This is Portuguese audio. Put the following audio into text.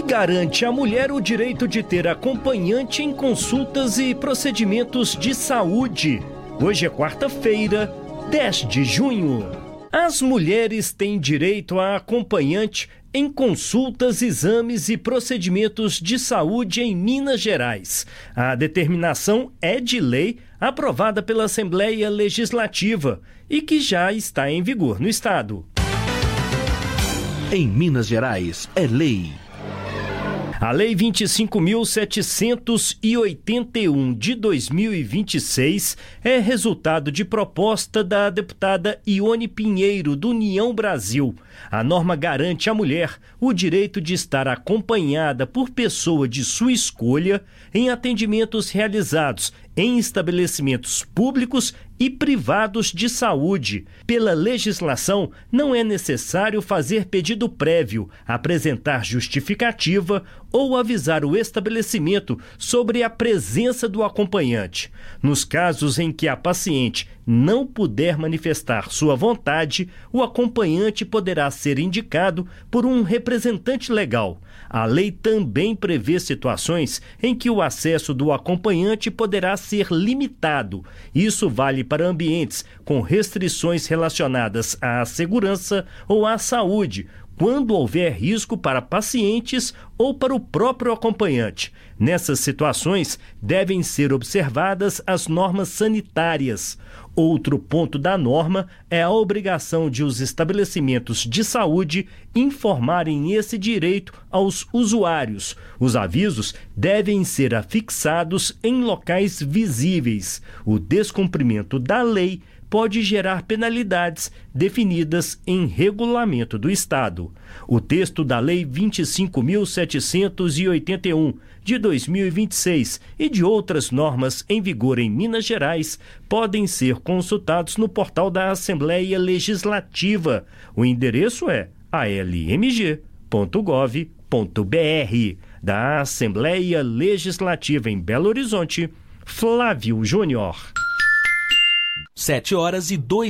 garante à mulher o direito de ter acompanhante em consultas e procedimentos de saúde. Hoje é quarta-feira, 10 de junho. As mulheres têm direito a acompanhante em consultas, exames e procedimentos de saúde em Minas Gerais. A determinação é de lei aprovada pela Assembleia Legislativa e que já está em vigor no estado. Em Minas Gerais, é lei. A Lei 25.781 de 2026 é resultado de proposta da deputada Ione Pinheiro, do União Brasil. A norma garante à mulher o direito de estar acompanhada por pessoa de sua escolha em atendimentos realizados em estabelecimentos públicos e privados de saúde. Pela legislação, não é necessário fazer pedido prévio, apresentar justificativa ou avisar o estabelecimento sobre a presença do acompanhante. Nos casos em que a paciente não puder manifestar sua vontade, o acompanhante poderá ser indicado por um representante legal. A lei também prevê situações em que o acesso do acompanhante poderá ser limitado. Isso vale para ambientes com restrições relacionadas à segurança ou à saúde, quando houver risco para pacientes ou para o próprio acompanhante. Nessas situações, devem ser observadas as normas sanitárias. Outro ponto da norma é a obrigação de os estabelecimentos de saúde informarem esse direito aos usuários. Os avisos devem ser afixados em locais visíveis. O descumprimento da lei pode gerar penalidades definidas em regulamento do Estado. O texto da Lei 25.781 de 2026 e de outras normas em vigor em Minas Gerais podem ser consultados no portal da Assembleia Legislativa. O endereço é almg.gov.br. Da Assembleia Legislativa em Belo Horizonte, Flávio Júnior. 7h02.